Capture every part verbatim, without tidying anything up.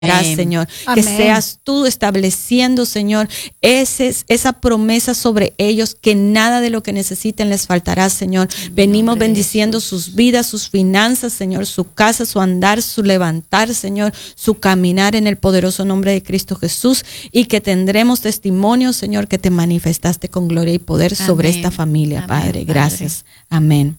Amén. Señor, Amén. Que seas tú estableciendo, Señor, ese, esa promesa sobre ellos, que nada de lo que necesiten les faltará, Señor. Venimos bendiciendo sus vidas, sus finanzas, Señor, su casa, su andar, su levantar, Señor, su caminar en el poderoso nombre de Cristo Jesús, y que tendremos testimonio, Señor, que te manifestaste con gloria y poder Amén. Sobre esta familia, Amén, Padre. Gracias. Padre. Amén.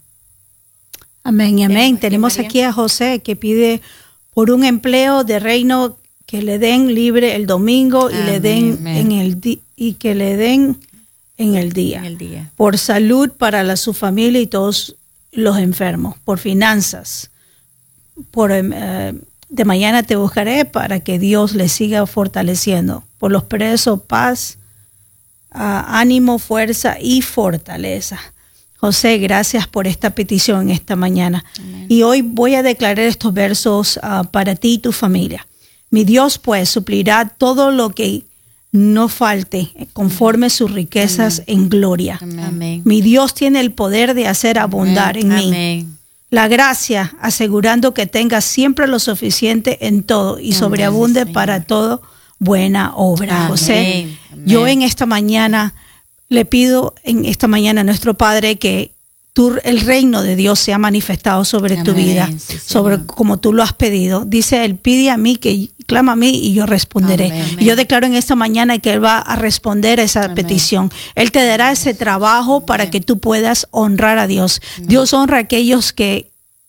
Amén y amén. Tenemos aquí a José que pide por un empleo de reino, que le den libre el domingo y amén, le den amén. en el di y que le den en el día. En el día. Por salud para la, su familia y todos los enfermos, por finanzas. Por eh, de mañana te buscaré para que Dios le siga fortaleciendo. Por los presos, paz, uh, ánimo, fuerza y fortaleza. José, gracias por esta petición esta mañana. Amén. Y hoy voy a declarar estos versos uh, para ti y tu familia. Mi Dios, pues, suplirá todo lo que no falte conforme sus riquezas Amén. En gloria. Amén. Mi Dios tiene el poder de hacer abundar Amén. En mí. Amén. La gracia, asegurando que tengas siempre lo suficiente en todo y Amén, sobreabunde Señor. Para todo buena obra. Amén. José, Amén. Yo en esta mañana le pido en esta mañana a nuestro Padre que tú, el reino de Dios sea manifestado sobre Amén, tu vida, sí, sobre como tú lo has pedido. Dice él, pide a mí, que clama a mí y yo responderé. Amén. Y yo declaro en esta mañana que él va a responder a esa Amén. Petición. Él te dará ese trabajo Amén. Para que tú puedas honrar a Dios. Amén. Dios honra a aquellos que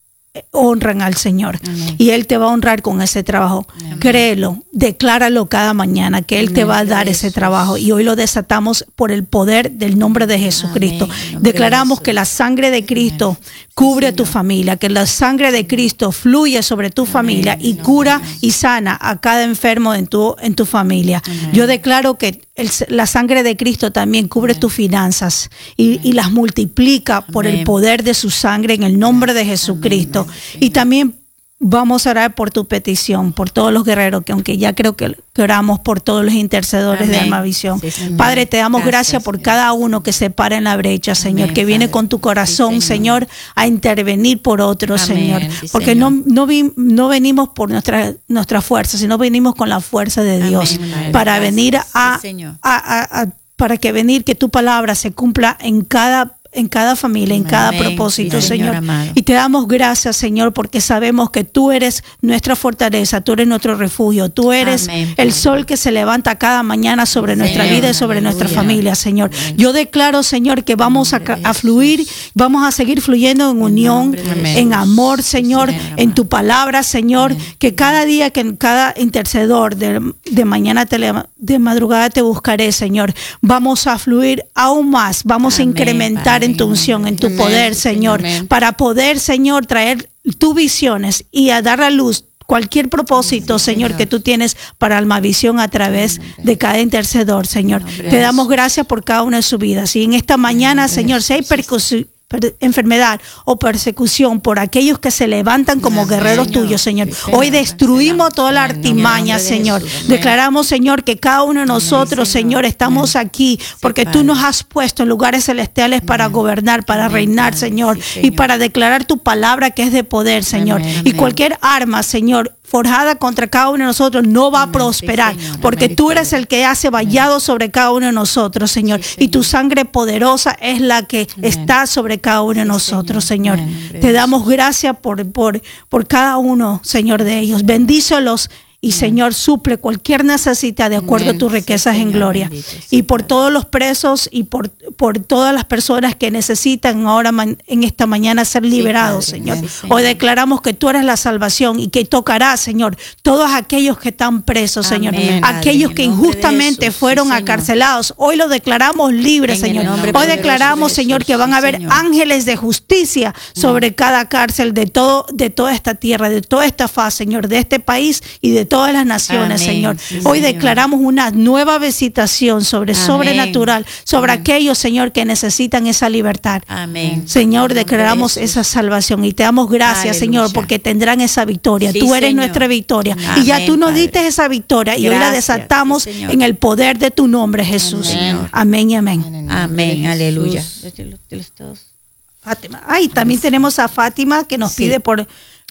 honran al Señor. Amén. Y él te va a honrar con ese trabajo. Amén. Créelo, decláralo cada mañana que él Amén. Te va a dar ese trabajo, y hoy lo desatamos por el poder del nombre de Jesucristo. Declaramos que la sangre de Cristo Amén. Cubre sí, tu familia, que la sangre de Cristo fluye sobre tu Amén. Familia y cura y sana a cada enfermo en tu, en tu familia. Amén. Yo declaro que el, la sangre de Cristo también cubre Amén. Tus finanzas y, y las multiplica Amén. Por el poder de su sangre en el nombre de Jesucristo. Amén. Y también vamos a orar por tu petición, por todos los guerreros, que aunque ya creo que, que oramos por todos los intercedores Amén. De Almavisión. Sí, Padre, te damos gracias, gracias por Señor. Cada uno que se para en la brecha, Señor, Amén, que viene Padre. Con tu corazón, sí, Señor. Señor, a intervenir por otros, Amén, Señor. Sí, porque Señor. No, no, vi, no venimos por nuestra, nuestra fuerza, sino venimos con la fuerza de Dios. Amén, para gracias. Venir a, sí, a, a, a, para que venir que tu palabra se cumpla en cada en cada familia, en cada Amén. Propósito, sí, Señor. Señor. Y te damos gracias, Señor, porque sabemos que tú eres nuestra fortaleza, tú eres nuestro refugio, tú eres Amén. El sol que se levanta cada mañana sobre Señor. Nuestra vida y sobre Aleluya. Nuestra familia, Señor. Amén. Yo declaro, Señor, que vamos a, a fluir, vamos a seguir fluyendo en unión, en, en amor, Señor, sí, Señor, en tu palabra, Señor, Amén. Que cada día, que cada intercedor de, de mañana, te, de madrugada te buscaré, Señor. Vamos a fluir aún más, vamos Amén. A incrementar en tu unción, en tu Amén. Poder, Señor, Amén. Para poder, Señor, traer tus visiones y a dar a luz cualquier propósito, sí, Señor, Señor, que tú tienes para Almavisión a través de cada intercedor, Señor. Te damos gracias por cada una de sus vidas. Y en esta mañana, Señor, si hay percusión, enfermedad o persecución por aquellos que se levantan como guerreros tuyos, Señor. Hoy destruimos toda la artimaña, Señor. Declaramos, Señor, que cada uno de nosotros, Señor, estamos aquí porque tú nos has puesto en lugares celestiales para gobernar, para reinar, Señor, y para declarar tu palabra que es de poder, Señor. Y cualquier arma, Señor, forjada contra cada uno de nosotros no va a prosperar, sí, porque tú eres el que hace vallado sobre cada uno de nosotros, Señor, sí, y tu sangre poderosa es la que Amén. Está sobre cada uno de nosotros, Señor. Amén. Te damos gracias por, por, por cada uno, Señor, de ellos. Bendícelos. Y Señor, suple cualquier necesidad de acuerdo Amén. A tus riquezas sí, en gloria. Y por todos los presos y por, por todas las personas que necesitan ahora en esta mañana ser liberados, sí, Señor. Sí, Señor. Hoy declaramos que tú eres la salvación y que tocará, Señor, todos aquellos que están presos, Señor. Amén. Aquellos que injustamente fueron sí, acarcelados. Hoy los declaramos libres, en Señor. Hoy declaramos, de Señor, que van a haber Señor. Ángeles de justicia sobre no. cada cárcel de, todo, de toda esta tierra, de toda esta faz, Señor, de este país y de todas las naciones, Amén. Señor. Sí, Hoy Señor. Declaramos una nueva visitación sobre Amén. Sobrenatural, sobre Amén. Aquellos, Señor, que necesitan esa libertad. Amén. Señor, declaramos esa salvación y te damos gracias, Aleluya. Señor, porque tendrán esa victoria. Sí, tú eres Señor. Nuestra victoria. Amén, y ya tú nos Padre. Diste esa victoria y gracias. Hoy la desatamos sí, en el poder de tu nombre, Jesús. Amén, amén y amén. Amén, amén. Aleluya. Fátima. Ay, también tenemos a Fátima que nos sí. pide por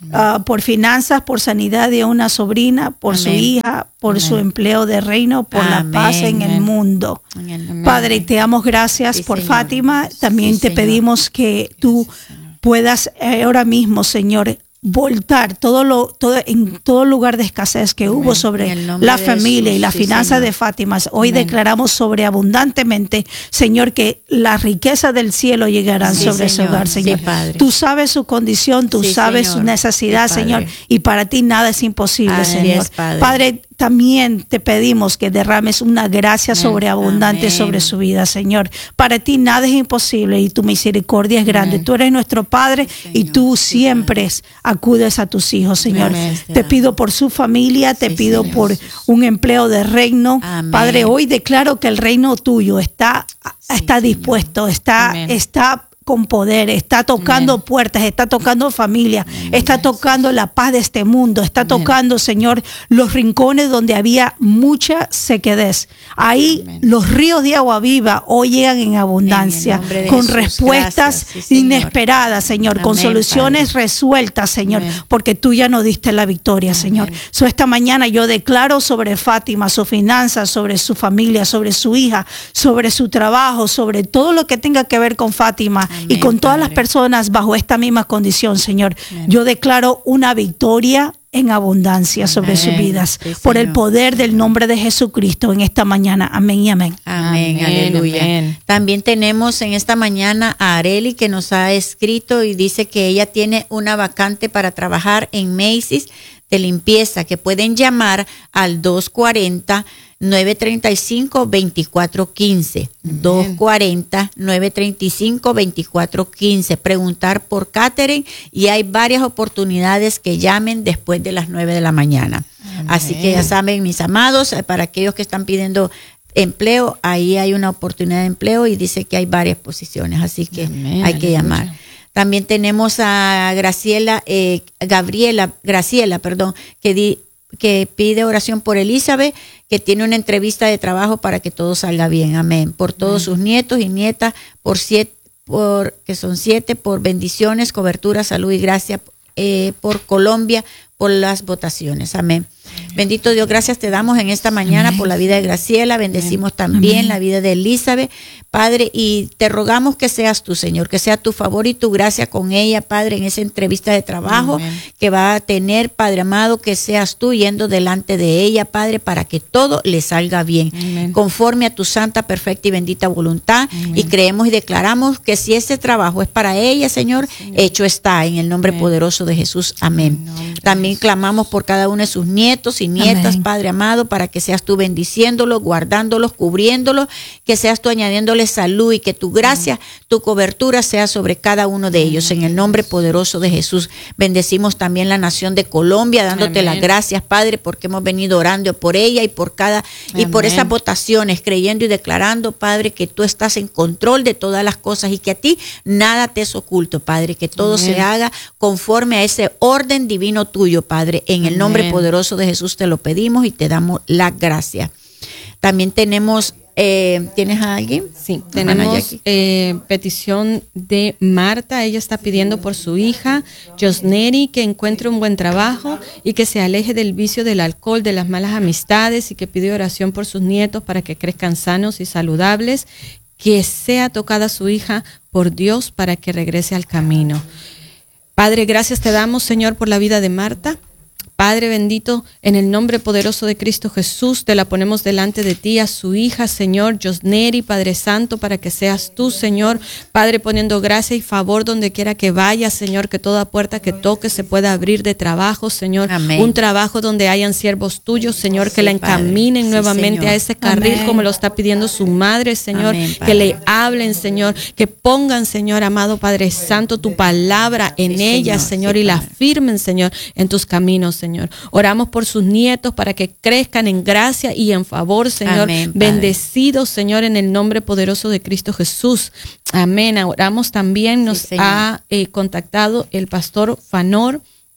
Uh, por finanzas, por sanidad de una sobrina, por Amén. Su hija, por Amén. Su empleo de reino, por Amén. La paz en Amén. El mundo. Amén. Padre, te damos gracias sí, por Señor. Fátima. También sí, te Señor. Pedimos que tú puedas eh, ahora mismo, Señor, voltar todo lo todo en todo lugar de escasez que Amén. Hubo sobre la familia Jesús, y la sí, finanza Señor. De Fátima. Hoy Amén. Declaramos sobreabundantemente, Señor, que la riqueza del cielo llegarán sí, sobre Señor. Su hogar, Señor. Sí, tú sabes su condición, tú sí, sabes Señor. Su necesidad, sí, Señor, y para ti nada es imposible, Así Señor. Es, Padre. Padre, también te pedimos que derrames una gracia Amén. Sobreabundante Amén. Sobre su vida, Señor. Para ti nada es imposible y tu misericordia es grande. Amén. Tú eres nuestro Padre sí, y tú siempre sí, acudes a tus hijos, Señor. Amén. Te pido por su familia, te sí, pido Señor. Por un empleo de reino. Amén. Padre, hoy declaro que el reino tuyo está, sí, está dispuesto, está, Amén. Está con poder, está tocando Amén. Puertas, está tocando familia, Amén. Está tocando la paz de este mundo, está Amén. Tocando, Señor, los rincones donde había mucha sequedad. Ahí Amén. Los ríos de agua viva hoy llegan en abundancia, en con Jesús. Respuestas sí, Señor. Inesperadas, Señor, Amén, con soluciones Padre. Resueltas, Señor, Amén. Porque tú ya nos diste la victoria, Amén. Señor. So, esta mañana yo declaro sobre Fátima, sus finanzas, sobre su familia, sobre su hija, sobre su trabajo, sobre todo lo que tenga que ver con Fátima. Amén, y con todas Padre. Las personas bajo esta misma condición, Señor. Amén. Yo declaro una victoria en abundancia Amén. Sobre sus vidas, sí, por el poder del nombre de Jesucristo en esta mañana. Amén y amén. Amén, amén aleluya. Amén. También tenemos en esta mañana a Areli que nos ha escrito y dice que ella tiene una vacante para trabajar en Macy's de limpieza, que pueden llamar al dos cuarenta, nueve treinta y cinco, veinticuatro quince. dos cuarenta, nueve treinta y cinco, veinticuatro quince. Preguntar por Catherine y hay varias oportunidades que llamen después de las nueve de la mañana. Amén. Así que ya saben, mis amados, para aquellos que están pidiendo empleo, ahí hay una oportunidad de empleo y dice que hay varias posiciones, así que Amén. Hay que llamar. También tenemos a Graciela, eh, Gabriela, Graciela, perdón, que di, que pide oración por Elizabeth, que tiene una entrevista de trabajo para que todo salga bien. Amén. Por todos Amén. Sus nietos y nietas, por siete, por que son siete, por bendiciones, cobertura, salud y gracia, eh, por Colombia, por las votaciones. Amén. Bendito Dios, gracias te damos en esta mañana Amén. Por la vida de Graciela, bendecimos Amén. También Amén. La vida de Elizabeth, Padre, y te rogamos que seas tú, Señor, que sea tu favor y tu gracia con ella, Padre, en esa entrevista de trabajo Amén. Que va a tener, Padre amado, que seas tú yendo delante de ella, Padre, para que todo le salga bien, Amén. Conforme a tu santa, perfecta y bendita voluntad. Amén. Y creemos y declaramos que si ese trabajo es para ella, Señor, Señor. Hecho está, en el nombre Amén. Poderoso de Jesús. Amén. También clamamos por cada uno de sus nietos y nietas, Amén. Padre amado, para que seas tú bendiciéndolos, guardándolos, cubriéndolos, que seas tú añadiéndoles salud y que tu gracia, Amén. Tu cobertura sea sobre cada uno de ellos. Amén. En el nombre poderoso de Jesús, bendecimos también la nación de Colombia, dándote Amén. Las gracias, Padre, porque hemos venido orando por ella y por cada Amén. Y por esas votaciones, creyendo y declarando, Padre, que tú estás en control de todas las cosas y que a ti nada te es oculto, Padre, que todo Amén. Se haga conforme a ese orden divino tuyo, Padre. En el nombre Amén. Poderoso de Jesús te lo pedimos y te damos la gracia. También tenemos, eh, ¿tienes a alguien? Sí, tenemos eh, petición de Marta. Ella está pidiendo por su hija, Josneri, que encuentre un buen trabajo y que se aleje del vicio del alcohol, de las malas amistades, y que pide oración por sus nietos para que crezcan sanos y saludables, que sea tocada su hija por Dios para que regrese al camino. Padre, gracias te damos, Señor, por la vida de Marta. Padre bendito, en el nombre poderoso de Cristo Jesús, te la ponemos delante de ti, a su hija, Señor, Josneri, Padre Santo, para que seas tú, Señor, Padre, poniendo gracia y favor donde quiera que vaya, Señor, que toda puerta que toque se pueda abrir de trabajo, Señor. Amén. Un trabajo donde hayan siervos tuyos, Señor, que sí, la encaminen Padre. Nuevamente sí, a ese carril. Amén. Como lo está pidiendo su madre, Señor. Amén, que le hablen, Señor, que pongan, Señor, amado Padre Santo, tu palabra en sí, ella, Señor, Señor sí, y la firmen, Señor, en tus caminos, Señor. Oramos por sus nietos para que crezcan en gracia y en favor, Señor. Amén, bendecidos, Señor, en el nombre poderoso de Cristo Jesús. Amén. Oramos también, nos sí, ha eh, contactado el pastor Fanor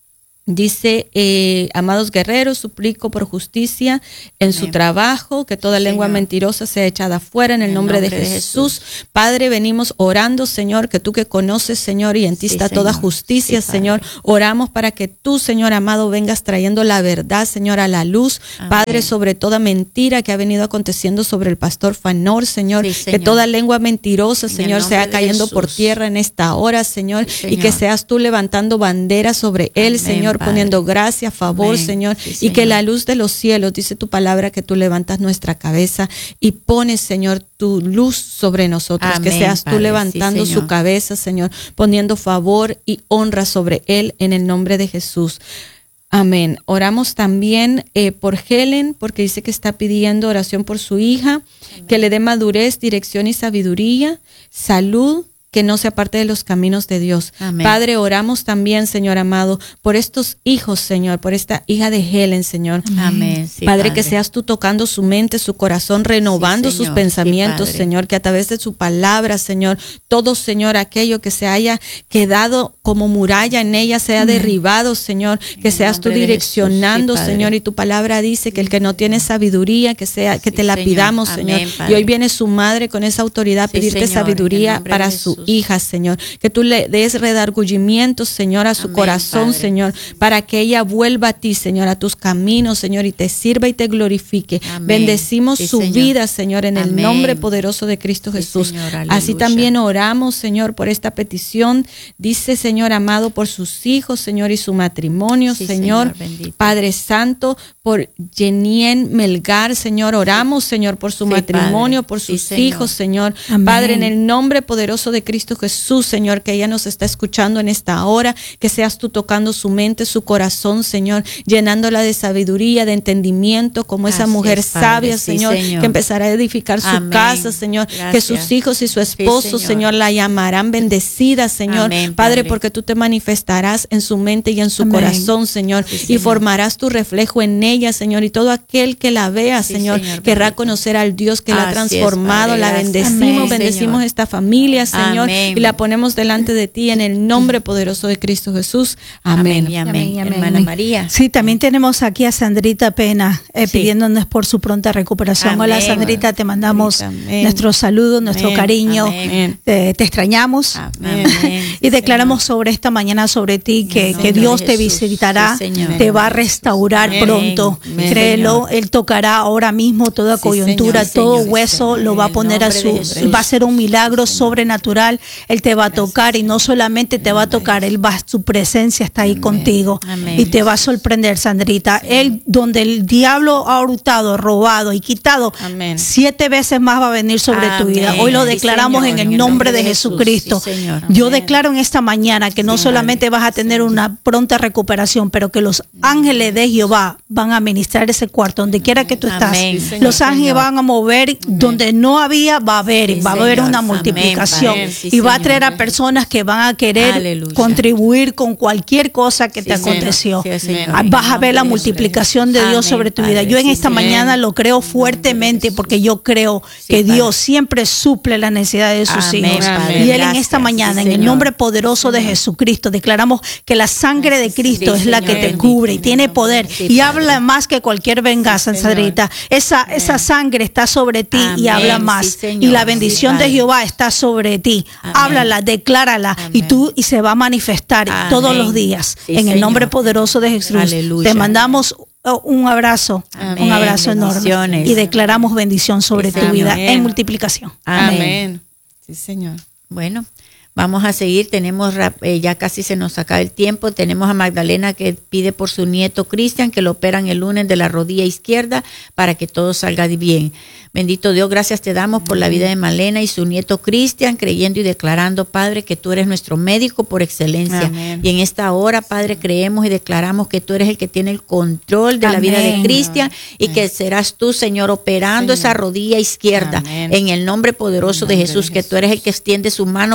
Dice, eh, amados guerreros, suplico por justicia en Amén. Su trabajo, que toda Señor. Lengua mentirosa sea echada fuera en el, en nombre, nombre de, Jesús. de Jesús. Padre, venimos orando, Señor, que tú que conoces, Señor, y en ti sí, está Señor. Toda justicia, sí, Señor. Oramos para que tú, Señor amado, vengas trayendo la verdad, Señor, a la luz. Amén. Padre, sobre toda mentira que ha venido aconteciendo sobre el pastor Fanor, Señor. Sí, Señor. Que toda lengua mentirosa, en Señor, sea cayendo Jesús. Por tierra en esta hora, Señor, sí, Señor. Y que seas tú levantando banderas sobre él, Amén, Señor, Padre. Poniendo gracia, favor, Amén. Señor, sí, y Señor. Que la luz de los cielos, dice tu palabra, que tú levantas nuestra cabeza y pones, Señor, tu luz sobre nosotros, Amén, que seas Padre. Tú levantando sí, su cabeza, Señor, poniendo favor y honra sobre él en el nombre de Jesús. Amén. Oramos también eh, por Helen, porque dice que está pidiendo oración por su hija, Amén. Que le dé madurez, dirección y sabiduría, salud, que no se aparte de los caminos de Dios. Amén. Padre, oramos también, Señor amado, por estos hijos, Señor, por esta hija de Helen, Señor. Amén. Sí, Padre, Padre, que seas tú tocando su mente, su corazón, renovando sí, sus pensamientos, sí, Señor, que a través de su palabra, Señor, todo, Señor, aquello que se haya quedado como muralla en ella sea Amén. Derribado, Señor, que seas tú direccionando, Jesús, sí, Señor, y tu palabra dice que el que no tiene sabiduría, que sea, que sí, te la Señor. Pidamos, Amén, Señor. Padre. Y hoy viene su madre con esa autoridad a sí, pedirte Señor, sabiduría para su hija, Señor, que tú le des redargüimiento, Señor, a su Amén, corazón, Padre. Señor, para que ella vuelva a ti, Señor, a tus caminos, Señor, y te sirva y te glorifique. Amén. Bendecimos sí, su Señor. Vida, Señor, en Amén. El nombre poderoso de Cristo sí, Jesús. Señor, así también oramos, Señor, por esta petición. Dice, Señor amado, por sus hijos, Señor, y su matrimonio, sí, Señor, Señor Padre Santo, por Jenien Melgar, Señor, oramos, sí. Señor, por su sí, matrimonio, Padre. Por sus sí, hijos, Señor. Amén. Padre, en el nombre poderoso de Cristo Jesús. Jesús, Señor, que ella nos está escuchando en esta hora, que seas tú tocando su mente, su corazón, Señor, llenándola de sabiduría, de entendimiento, como esa Así mujer es, sabia, sí, Señor, Señor, que empezará a edificar Amén. Su casa, Señor, Gracias. Que sus hijos y su esposo, sí, Señor. Señor, la llamarán bendecida, Señor, Amén, Padre, Padre, porque tú te manifestarás en su mente y en su Amén. Corazón, Señor, sí, Señor, y formarás tu reflejo en ella, Señor, y todo aquel que la vea, sí, Señor, Señor, querrá bendito. Conocer al Dios que Así la ha transformado, es, la bendecimos, Amén, bendecimos Señor. Esta familia, Señor, Amén. Y la ponemos delante de ti en el nombre poderoso de Cristo Jesús. Amén. Amén. Amén. Amén. Hermana María. Sí, también tenemos aquí a Sandrita Pena eh, sí. pidiéndonos por su pronta recuperación. Amén. Hola, Sandrita, te mandamos Amén. Nuestro saludo, nuestro Amén. Cariño. Amén. Te, te extrañamos. Amén. Y declaramos Señor. Sobre esta mañana sobre ti que, que Dios te visitará, sí, te va a restaurar Amén. Pronto. Amén. Créelo, Él tocará ahora mismo toda coyuntura, sí, Señor, todo Señor, hueso Señor. Lo va a poner a su, va a ser un milagro Señor. Sobrenatural. Él te va a tocar y no solamente te va a tocar, Él va, su presencia está ahí Amén. Contigo Amén. Y te va a sorprender, Sandrita. Sí. Él, donde el diablo ha hurtado, robado y quitado, Amén. Siete veces más va a venir sobre Amén. Tu vida. Hoy lo declaramos sí, Señor, en el nombre de, de Jesucristo. Sí, Yo declaro en esta mañana que no sí, solamente vas a tener sí. Una pronta recuperación, pero que los ángeles de Jehová van a ministrar ese cuarto, donde quiera que tú estás. Amén. Los ángeles Señor. Van a mover Amén. Donde no había, va a haber, sí, va a haber Señor. Una multiplicación Amén. Sí, y va a traer a personas que van a querer Aleluya. Contribuir con cualquier cosa que sí, te aconteció. Sí, vas a ver la multiplicación de Dios Amén, sobre tu vida. Yo en esta sí, mañana lo creo fuertemente porque yo creo sí, que Dios Padre. Siempre suple la necesidad de sus Amén, hijos. Padre. Y Él en esta mañana, sí, en el nombre poderoso de Jesucristo, declaramos que la sangre de Cristo sí, es la que te cubre y tiene poder sí, y habla más que cualquier venganza, sí, Sandrita. Esa, esa sangre está sobre ti Amén, y habla más. Sí, y la bendición sí, de Jehová está sobre ti. Amén. Háblala, declárala Amén. Y tú y se va a manifestar Amén. Todos los días sí, en el nombre poderoso de Jesús. Aleluya. Te mandamos un abrazo, Amén. Un abrazo enorme y declaramos bendición sobre sí, tu vida Amén. En multiplicación. Amén. Amén. Sí, Señor. Bueno, vamos a seguir. Tenemos eh, ya casi se nos acaba el tiempo. Tenemos a Magdalena que pide por su nieto Cristian que lo operan el lunes de la rodilla izquierda para que todo salga bien. Bendito Dios, gracias te damos por la vida de Malena y su nieto Cristian, creyendo y declarando, Padre, que tú eres nuestro médico por excelencia. Amén. Y en esta hora, Padre, creemos y declaramos que tú eres el que tiene el control de Amén. La vida de Cristian y que serás tú, Señor, operando Señor. Esa rodilla izquierda. Amén. En el nombre poderoso el nombre de Jesús, de Jesús, que tú eres el que extiende su mano poderosa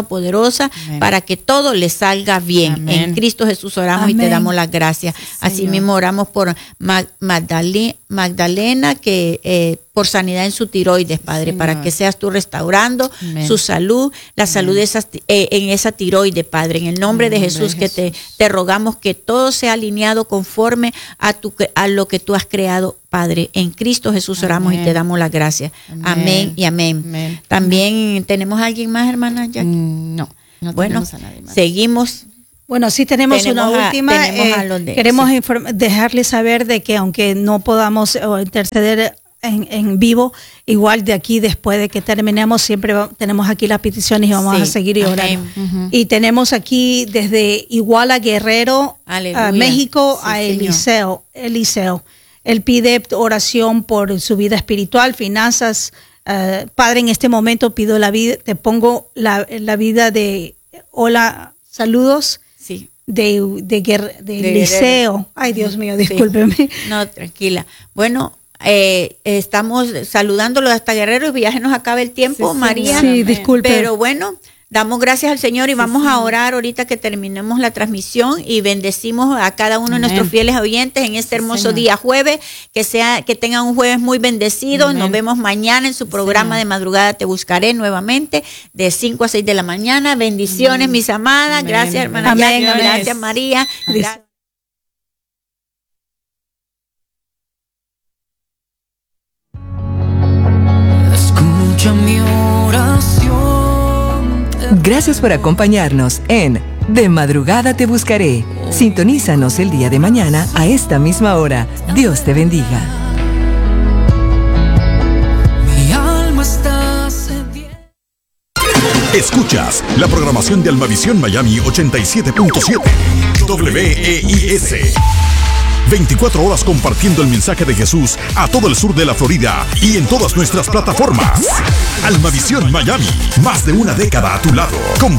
esposa, amén, para que todo le salga bien. Amén. En Cristo Jesús oramos, amén, y te damos las gracias. Sí, así mismo oramos por Magdalena, Magdalena que eh, por sanidad en su tiroides, Padre, Señor, para que seas tú restaurando, amén, su salud, la, amén, salud de esas, eh, en esa tiroides, Padre, en el nombre en de nombre Jesús, de Jesús. Que te, te rogamos que todo sea alineado conforme a, tu, a lo que tú has creado, Padre. En Cristo Jesús oramos, amén, y te damos las gracias. Amén, amén y amén. Amén. También, amén, ¿tenemos a alguien más, hermana Jackie? No, no bueno, tenemos a nadie más. Seguimos. Bueno, sí tenemos, tenemos una a, última. Tenemos eh, queremos sí. dejarles saber de que aunque no podamos eh, interceder en, en vivo, igual de aquí después de que terminemos siempre va, tenemos aquí las peticiones y vamos sí. a seguir y orar. Uh-huh. Y tenemos aquí desde Iguala Guerrero, a México, sí, a Eliseo. Eliseo. Él pide oración por su vida espiritual, finanzas. Uh, Padre, en este momento pido la vida, te pongo la, la vida de hola, saludos. Sí. De, de, de, de Eliseo. Ay, Dios mío, discúlpeme. Sí. No, tranquila. Bueno, eh, estamos saludándolo hasta Guerrero y ya se nos acaba el tiempo, sí, María. Sí, disculpe. Pero bueno, damos gracias al Señor y sí, vamos sí. a orar ahorita que terminemos la transmisión y bendecimos a cada uno, amén, de nuestros fieles oyentes en este hermoso, sí, día jueves, que sea que tengan un jueves muy bendecido. Amén. Nos vemos mañana en su programa, sí, de madrugada Te Buscaré nuevamente de cinco a seis de la mañana. Bendiciones, amén, mis amadas. Amén. Gracias, hermana. Amén. Jackie. Gracias, María. Gracias. Escucha mi oración. Gracias por acompañarnos en De Madrugada Te Buscaré. Sintonízanos el día de mañana a esta misma hora. Dios te bendiga. Mi alma está sedienta. Escuchas la programación de Almavisión Miami ochenta y siete punto siete W E I S. veinticuatro horas compartiendo el mensaje de Jesús a todo el sur de la Florida y en todas nuestras plataformas. Almavisión Miami, más de una década a tu lado.